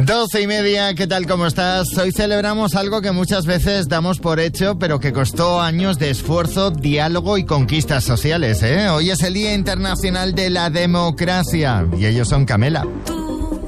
12:30, ¿qué tal? ¿Cómo estás? Hoy celebramos algo que muchas veces damos por hecho, pero que costó años de esfuerzo, diálogo y conquistas sociales, ¿eh? Hoy es el Día Internacional de la Democracia y ellos son Camela.